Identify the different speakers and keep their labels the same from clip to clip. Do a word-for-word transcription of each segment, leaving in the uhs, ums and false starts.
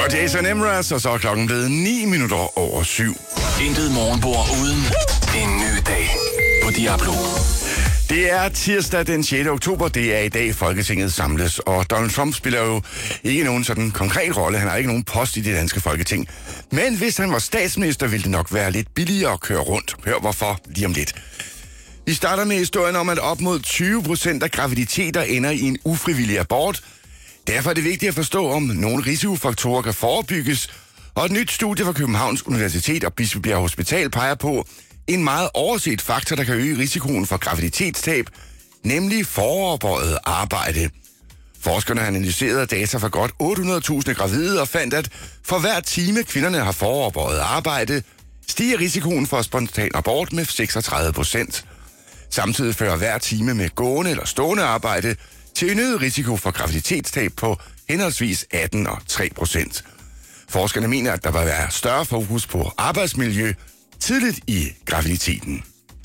Speaker 1: var Jason Mraz, og så er klokken blevet ni minutter over syv.
Speaker 2: Intet morgenbord uden en ny dag på Diablo.
Speaker 1: Det er tirsdag den sjette oktober. Det er i dag, Folketinget samles, og Donald Trump spiller jo ikke nogen sådan konkret rolle. Han har ikke nogen post i det danske Folketing. Men hvis han var statsminister, ville det nok være lidt billigere at køre rundt. Hør hvorfor lige om lidt. Vi starter med historien om, at op mod tyve procent af graviditeter ender i en ufrivillig abort. Derfor er det vigtigt at forstå, om nogle risikofaktorer kan forebygges, og et nyt studie fra Københavns Universitet og Bispebjerg Hospital peger på en meget overset faktor, der kan øge risikoen for graviditetstab, nemlig forarbejdet arbejde. Forskerne har analyseret data fra godt otte hundrede tusind gravide og fandt, at for hver time kvinderne har forarbejdet arbejde, stiger risikoen for spontan abort med seksogtredive procent. Samtidig fører hver time med gående eller stående arbejde til en øget risiko for graviditetstab på henholdsvis atten og tre procent. Forskerne mener, at der vil være større fokus på arbejdsmiljø tidligt i graviditeten.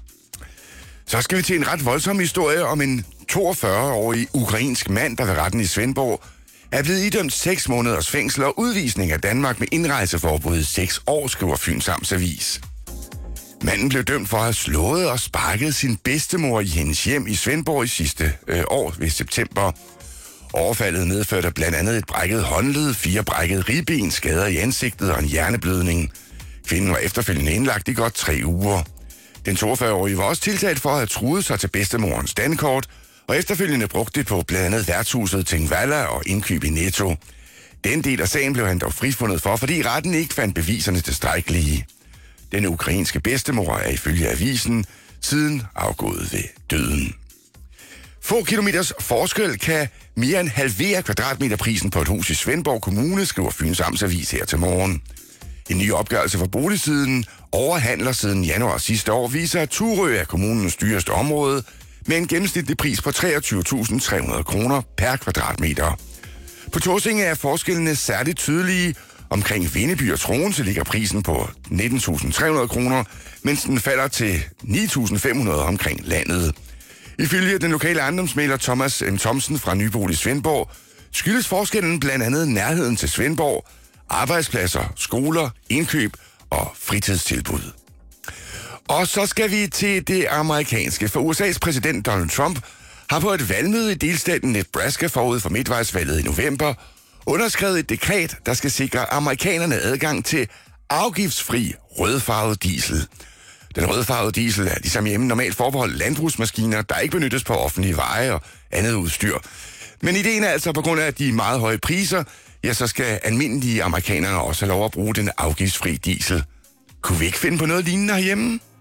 Speaker 1: Så skal vi til en ret voldsom historie om en toogfyrre-årig ukrainsk mand, der ved retten i Svendborg er blevet idømt seks måneders fængsel og udvisning af Danmark med indrejseforbud i seks år, skriver Fyns Amts Avis. Manden blev dømt for at have slået og sparket sin bedstemor i hendes hjem i Svendborg i sidste øh, år ved september. Overfaldet medførte blandt andet et brækket håndled, fire brækkede ribben, skader i ansigtet og en hjerneblødning. Kvinden var efterfølgende indlagt i godt tre uger. Den toogfyrre-årige var også tiltalt for at have truet sig til bedstemorens dankort, og efterfølgende brugte det på blandt andet værtshuset Tingvalla og indkøb i Netto. Den del af sagen blev han dog frifundet for, fordi retten ikke fandt beviserne tilstrækkelige. Den ukrainske bedstemor er ifølge avisen siden afgået ved døden. Få kilometers forskel kan mere end halvere kvadratmeterprisen på et hus i Svendborg Kommune, skriver Fyns Amts Avis her til morgen. En ny opgørelse fra boligsiden overhandler siden januar sidste år viser, at Turø er kommunens dyreste område med en gennemsnitlig pris på treogtyve tusind tre hundrede kroner per kvadratmeter. På Tåsinge er forskellene særligt tydelige. Omkring Vindeby og Troense ligger prisen på nitten tusind tre hundrede kroner, mens den falder til ni tusind fem hundrede omkring landet. Ifølge den lokale ejendomsmægler Thomas M. Thomsen fra Nybolig Svendborg skyldes forskellen blandt andet nærheden til Svendborg, arbejdspladser, skoler, indkøb og fritidstilbud. Og så skal vi til det amerikanske, for U S A's præsident Donald Trump har på et valgmøde i delstaten Nebraska forud for midtvejsvalget i november underskrevet et dekret, der skal sikre amerikanerne adgang til afgiftsfri rødfarvet diesel. Den rødfarvede diesel er ligesom hjemme normalt forbeholdt landbrugsmaskiner, der ikke benyttes på offentlige veje og andet udstyr. Men ideen er altså, på grund af de meget høje priser, ja, så skal almindelige amerikanere også have lov at bruge den afgiftsfri diesel. Kunne vi ikke finde på noget lignende herhjemme?